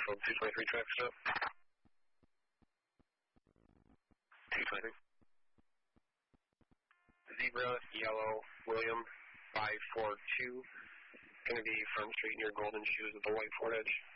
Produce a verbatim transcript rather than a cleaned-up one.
Nashville two twenty-three traffic stop. two twenty-three. Zebra, yellow, William, five four two. Going to be Front Street near Golden Shoes with the white Ford Edge.